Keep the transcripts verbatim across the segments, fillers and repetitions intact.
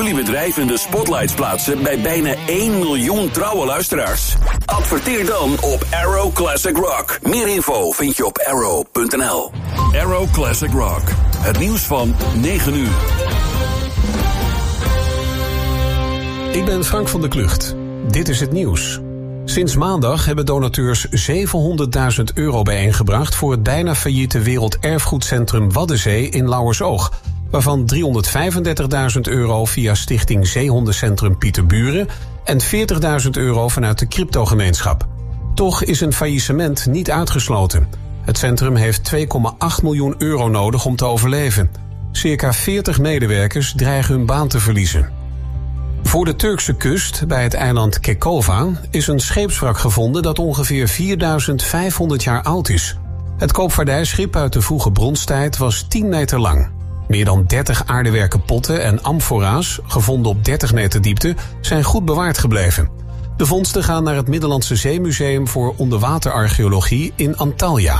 jullie bedrijf in de spotlights plaatsen bij bijna één miljoen trouwe luisteraars? Adverteer dan op Arrow Classic Rock. Meer info vind je op arrow punt n l. Arrow Classic Rock. Het nieuws van negen uur. Ik ben Frank van der Klucht. Dit is het nieuws. Sinds maandag hebben donateurs zevenhonderdduizend euro bijeengebracht voor het bijna failliete Werelderfgoedcentrum Waddenzee in Lauwersoog, waarvan driehonderdvijfendertigduizend euro via Stichting Zeehondencentrum Pieterburen en veertigduizend euro vanuit de cryptogemeenschap. Toch is een faillissement niet uitgesloten. Het centrum heeft twee komma acht miljoen euro nodig om te overleven. Circa veertig medewerkers dreigen hun baan te verliezen. Voor de Turkse kust, bij het eiland Kekova, is een scheepswrak gevonden dat ongeveer vierduizend vijfhonderd jaar oud is. Het koopvaardijschip uit de vroege bronstijd was tien meter lang. Meer dan dertig aardewerken potten en amfora's, gevonden op dertig meter diepte, zijn goed bewaard gebleven. De vondsten gaan naar het Middellandse Zeemuseum voor onderwaterarcheologie in Antalya.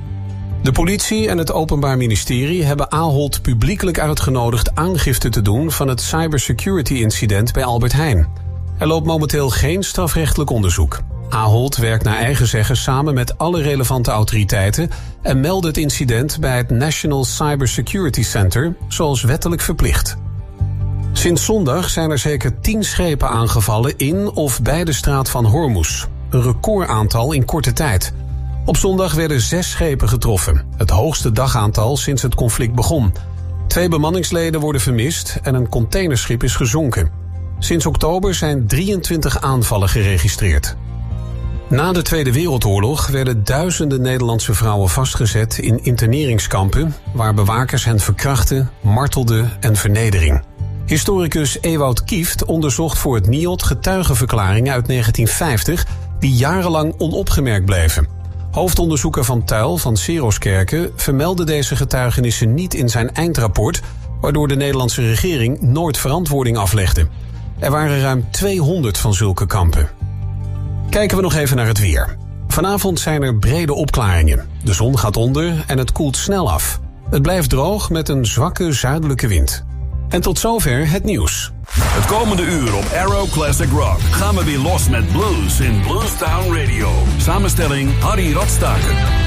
De politie en het Openbaar Ministerie hebben Ahold publiekelijk uitgenodigd aangifte te doen van het cybersecurity-incident bij Albert Heijn. Er loopt momenteel geen strafrechtelijk onderzoek. Ahold werkt naar eigen zeggen samen met alle relevante autoriteiten en meldde het incident bij het National Cybersecurity Center, zoals wettelijk verplicht. Sinds zondag zijn er zeker tien schepen aangevallen in of bij de straat van Hormuz. Een recordaantal in korte tijd. Op zondag werden zes schepen getroffen, het hoogste dagaantal sinds het conflict begon. Twee bemanningsleden worden vermist en een containerschip is gezonken. Sinds oktober zijn drieëntwintig aanvallen geregistreerd. Na de Tweede Wereldoorlog werden duizenden Nederlandse vrouwen vastgezet in interneringskampen, waar bewakers hen verkrachten, martelden en vernedering. Historicus Ewout Kieft onderzocht voor het N I O D getuigenverklaringen uit negentien vijftig die jarenlang onopgemerkt bleven. Hoofdonderzoeker Van Tuyl van Seroskerken vermeldde deze getuigenissen niet in zijn eindrapport, waardoor de Nederlandse regering nooit verantwoording aflegde. Er waren ruim tweehonderd van zulke kampen. Kijken we nog even naar het weer. Vanavond zijn er brede opklaringen. De zon gaat onder en het koelt snel af. Het blijft droog met een zwakke zuidelijke wind. En tot zover het nieuws. Het komende uur op Arrow Classic Rock gaan we weer los met blues in Bluestown Radio. Samenstelling Harry Radstaker.